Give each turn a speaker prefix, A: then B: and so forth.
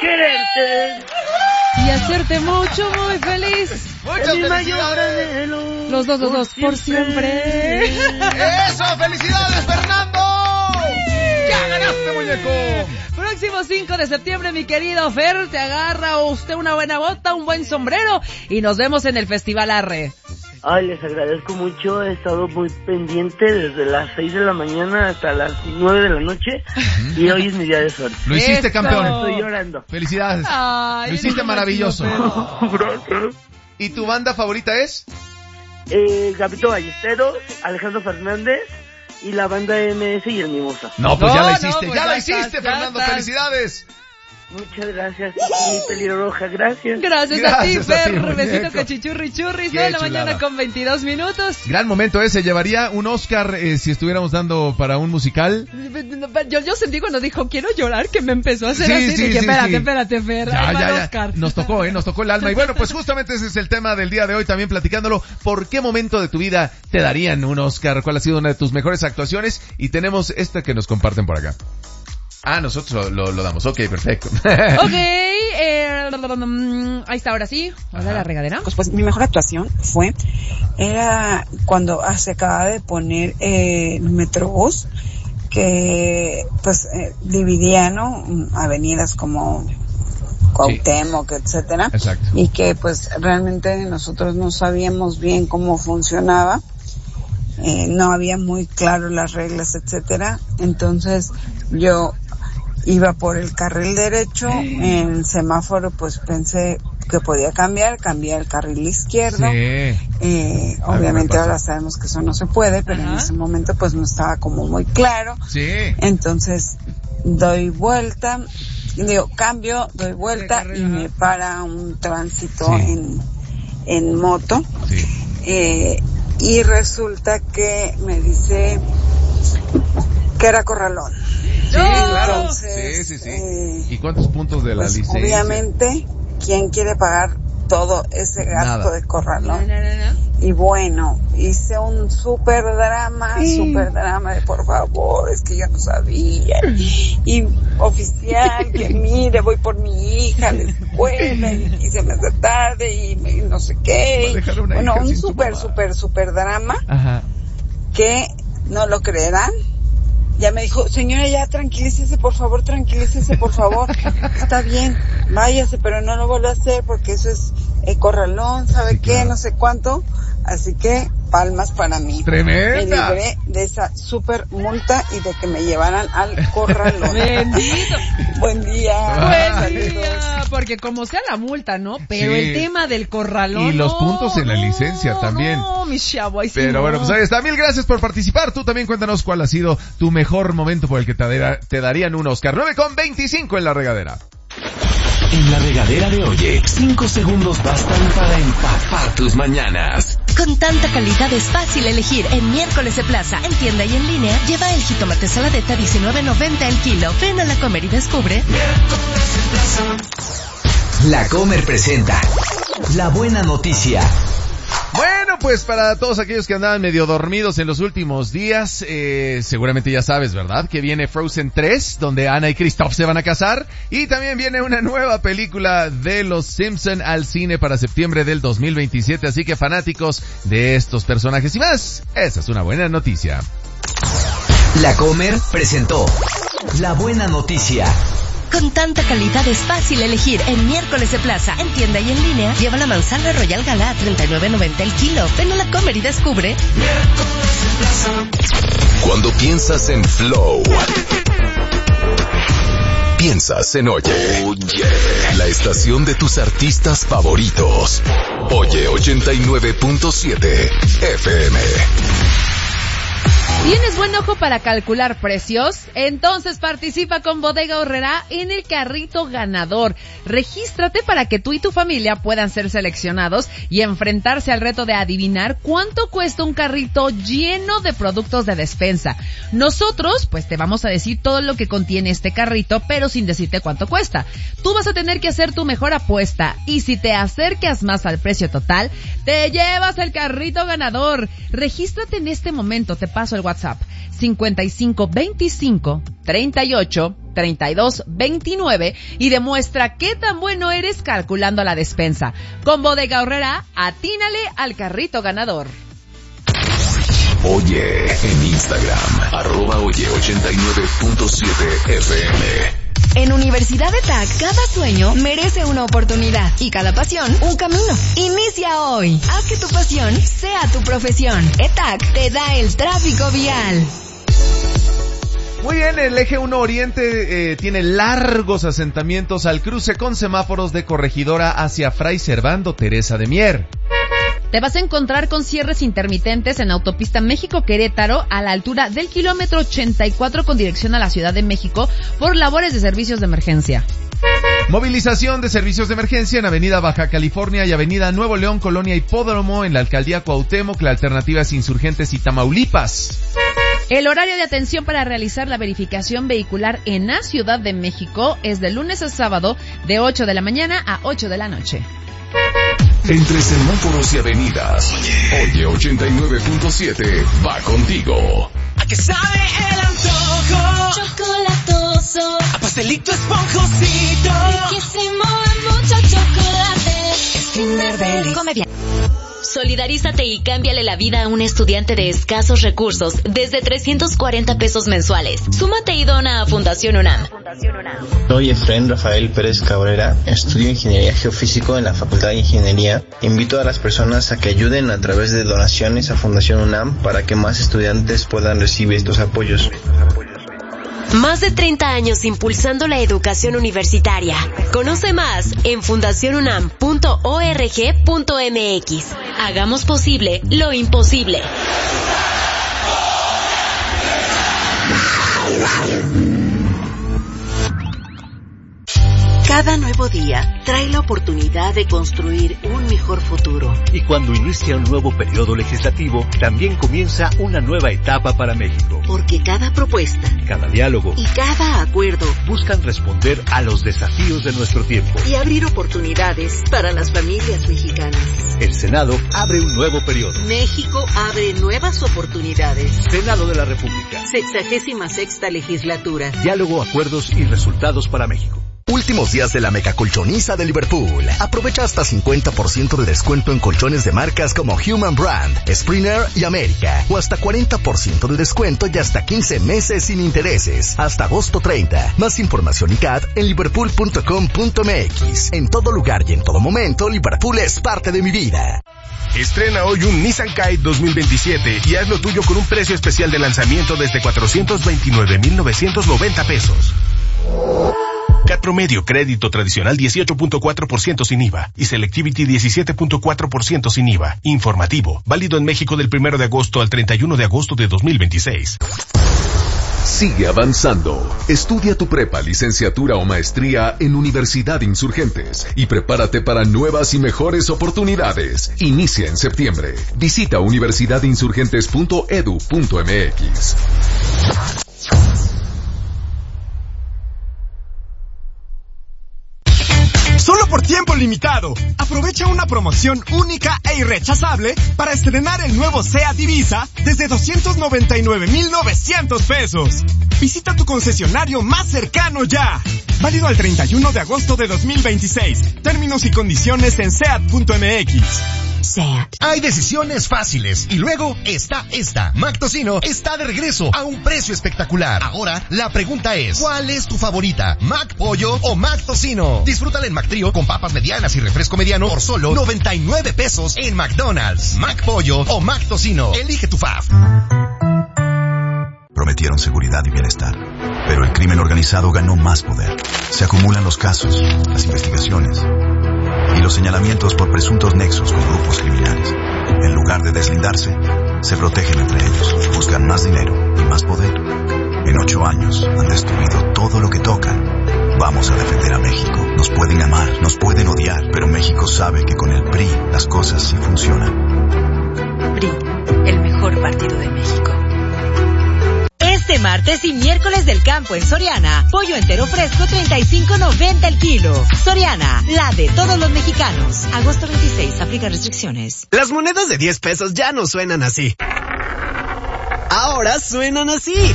A: quererte
B: y hacerte mucho, muy feliz.
C: Muchas felicidades.
B: Los dos por siempre.
C: ¡Eso! ¡Felicidades, Fernando! ¡Ya ganaste, muñeco!
B: Próximo 5 de septiembre, mi querido Fer, te agarra usted una buena bota, un buen sombrero y nos vemos en el Festival Arre.
A: Ay, les agradezco mucho, he estado muy pendiente desde las 6 de la mañana hasta las 9 de la noche y hoy es mi día de suerte.
C: Lo hiciste, campeón.
A: Estoy llorando.
C: Felicidades.
B: Ay,
C: lo hiciste maravilloso.
A: Gracias.
C: ¿Y tu banda favorita es?
A: Gabito Ballesteros, Alejandro Fernández y la banda MS y el Mimosa.
C: No, pues ya la hiciste,
B: pues
C: ya la
B: estás,
C: hiciste, Fernando.
B: estás.
C: Felicidades.
A: Muchas gracias, mi pelirroja, gracias.
B: Gracias a ti,
C: Gracias a ti,
B: Fer.
C: muñeco.
B: Besito cachichurri churri.
C: Qué
B: 9 de la
C: chulada.
B: mañana con 22 minutos.
C: Gran momento ese. Llevaría un Oscar si estuviéramos dando para un musical.
B: Yo sentí cuando dijo, quiero llorar, que me empezó a hacer
C: Sí,
B: así.
C: sí,
B: Dije,
C: sí,
B: espérate, Fer. Ahí va el Oscar.
C: Nos tocó el alma. Y bueno, pues justamente ese es el tema del día de hoy, también platicándolo. ¿Por qué momento de tu vida te darían un Oscar? ¿Cuál ha sido una de tus mejores actuaciones? Y tenemos esta que nos comparten por acá. Ah, nosotros lo damos. Ok, perfecto.
B: Ok, ahí está, ahora sí. Hola, la regadera.
D: Pues mi mejor actuación era cuando se acababa de poner Metrobús, que pues dividía, ¿no? Avenidas como Cuauhtémoc, etcétera.
C: Exacto.
D: Y que pues realmente nosotros no sabíamos bien cómo funcionaba. No había muy claro las reglas, etcétera. Entonces yo iba por el carril derecho, en el semáforo pues pensé que podía cambié el carril izquierdo.
C: Sí.
D: Obviamente ahora sabemos que eso no se puede, pero en ese momento pues no estaba como muy claro.
C: Sí.
D: Entonces doy vuelta, cambio, doy vuelta y me para un tránsito en moto.
C: Sí.
D: Y resulta que me dice que era corralón.
C: Sí, claro.
D: Entonces,
C: Sí. ¿Y cuántos puntos de la
D: pues,
C: licencia?
D: obviamente, ¿quién quiere pagar todo ese gasto
C: Nada.
D: de corralón?
B: No.
D: Y bueno, hice un súper drama de por favor, es que yo no sabía. Y oficial, que mire, voy por mi hija a la escuela y se me hace tarde y no sé qué. Bueno, un súper drama.
C: Ajá.
D: Que no lo creerán. Ya me dijo, señora, ya tranquilícese, por favor. Está bien, váyase, pero no lo vuelva a hacer porque eso es corralón, ¿sabe
C: Sí,
D: qué?
C: claro.
D: No sé cuánto. Así que, palmas para mí.
C: ¡Tremenda!
D: Me libré de esa súper multa y de que me llevaran al corralón.
B: Bendito.
D: Buen día.
B: Buen día. Porque como sea la multa, ¿no? Pero
C: Sí.
B: el tema del corralón.
C: Y los puntos en la licencia también.
B: No, mi chavo, ahí sí.
C: Pero
B: no.
C: bueno, pues ahí está. Mil gracias por participar. Tú también cuéntanos cuál ha sido tu mejor momento por el que te darían un Oscar. 9:25 en la regadera.
E: En la regadera de Oye, 5 segundos bastan para empapar tus mañanas.
F: Con tanta calidad es fácil elegir. En Miércoles de Plaza, en tienda y en línea, lleva el jitomate saladeta $19.90 el kilo. Ven a La Comer y descubre.
E: La Comer presenta La Buena Noticia.
C: Bueno, pues para todos aquellos que andaban medio dormidos en los últimos días, seguramente ya sabes, ¿verdad? Que viene Frozen 3, donde Anna y Kristoff se van a casar. Y también viene una nueva película de Los Simpson al cine para septiembre del 2027. Así que fanáticos de estos personajes y más, esa es una buena noticia.
E: La Comer presentó La Buena Noticia.
F: Con tanta calidad es fácil elegir. En Miércoles de Plaza, en tienda y en línea, lleva la manzana Royal Gala a $39.90 el kilo. Ven a La Comer y descubre.
G: Cuando piensas en Flow, piensas en Oye. La estación de tus artistas favoritos. Oye 89.7 FM.
B: ¿Tienes buen ojo para calcular precios? Entonces participa con Bodega Aurrerá en el carrito ganador. Regístrate para que tú y tu familia puedan ser seleccionados y enfrentarse al reto de adivinar cuánto cuesta un carrito lleno de productos de despensa. Nosotros, pues te vamos a decir todo lo que contiene este carrito, pero sin decirte cuánto cuesta. Tú vas a tener que hacer tu mejor apuesta y si te acercas más al precio total, te llevas el carrito ganador. Regístrate en este momento, te paso el WhatsApp WhatsApp 5525383229 y demuestra qué tan bueno eres calculando la despensa. Con Bodega Aurrerá, atínale al carrito ganador.
G: Oye en Instagram, @oye89.7fm.
F: En Universidad ETAC, cada sueño merece una oportunidad y cada pasión un camino. Inicia hoy. Haz que tu pasión sea tu profesión. ETAC te da el tráfico vial.
C: Muy bien, el eje 1 Oriente tiene largos asentamientos al cruce con semáforos de Corregidora hacia Fray Servando Teresa de Mier.
B: Te vas a encontrar con cierres intermitentes en autopista México-Querétaro a la altura del kilómetro 84 con dirección a la Ciudad de México por labores de servicios de emergencia.
C: Movilización de servicios de emergencia en Avenida Baja California y Avenida Nuevo León, Colonia Hipódromo, en la Alcaldía Cuauhtémoc. La alternativa es Insurgentes y Tamaulipas.
B: El horario de atención para realizar la verificación vehicular en la Ciudad de México es de lunes a sábado de 8 de la mañana a 8 de la noche.
G: Entre semáforos y avenidas, Oye 89.7 va contigo.
H: ¿A qué sabe el antojo?
I: Chocolatoso.
H: A pastelito esponjosito.
I: Riquísimo, mucho chocolate.
H: Es Kinder Deli.
F: Come bien.
J: Solidarízate y cámbiale la vida a un estudiante de escasos recursos desde 340 pesos mensuales. Súmate y dona a Fundación UNAM.
K: Soy Efraín Rafael Pérez Cabrera, estudio Ingeniería Geofísico en la Facultad de Ingeniería. Invito a las personas a que ayuden a través de donaciones a Fundación UNAM para que más estudiantes puedan recibir estos apoyos.
J: Más de 30 años impulsando la educación universitaria. Conoce más en fundacionunam.org.mx. Hagamos posible lo imposible.
L: Cada nuevo día trae la oportunidad de construir un mejor futuro.
M: Y cuando inicia un nuevo periodo legislativo, también comienza una nueva etapa para México.
L: Porque cada propuesta,
M: cada diálogo
L: y cada acuerdo
M: buscan responder a los desafíos de nuestro tiempo
L: y abrir oportunidades para las familias mexicanas.
M: El Senado abre un nuevo periodo.
L: México abre nuevas oportunidades.
M: Senado de la República.
L: 66ª legislatura.
M: Diálogo, acuerdos y resultados para México.
N: Últimos días de la mega colchoniza de Liverpool. Aprovecha hasta 50% de descuento en colchones de marcas como Human Brand, Springer y América. O hasta 40% de descuento y hasta 15 meses sin intereses. Hasta agosto 30. Más información y CAD en liverpool.com.mx. En todo lugar y en todo momento, Liverpool es parte de mi vida.
O: Estrena hoy un Nissan Kite 2027 y haz lo tuyo con un precio especial de lanzamiento desde 429,990 pesos. CAT promedio, crédito tradicional 18.4% sin IVA y Selectivity 17.4% sin IVA. Informativo, válido en México del 1 de agosto al 31 de agosto de 2026.
G: Sigue avanzando. Estudia tu prepa, licenciatura o maestría en Universidad Insurgentes y prepárate para nuevas y mejores oportunidades. Inicia en septiembre. Visita universidadinsurgentes.edu.mx.
P: Solo por tiempo limitado. Aprovecha una promoción única e irrechazable para estrenar el nuevo SEAT Ibiza desde 299,900 pesos. Visita tu concesionario más cercano ya. Válido al 31 de agosto de 2026. Términos y condiciones en SEAT.mx.
Q: SEAT. Hay decisiones fáciles y luego está esta. Mac Tocino está de regreso a un precio espectacular. Ahora la pregunta es, ¿cuál es tu favorita? ¿Mac Pollo o Mac Tocino? Disfrútala en Mac Trío con papas medianas y refresco mediano por solo 99 pesos en McDonald's. Mac Pollo o Mac Tocino. Elige tu fave.
R: Prometieron seguridad y bienestar, pero el crimen organizado ganó más poder. Se acumulan los casos, las investigaciones y los señalamientos por presuntos nexos con grupos criminales. En lugar de deslindarse, se protegen entre ellos, buscan más dinero y más poder. En 8 años han destruido todo lo que tocan. Vamos a defender a México. Nos pueden amar, nos pueden odiar, pero México sabe que con el PRI las cosas sí funcionan.
L: PRI, el mejor partido de México.
F: Este martes y miércoles del campo en Soriana, pollo entero fresco 35.90 el kilo. Soriana, la de todos los mexicanos. Agosto 26, aplica restricciones.
S: Las monedas de 10 pesos ya no suenan así. ahora suenan así.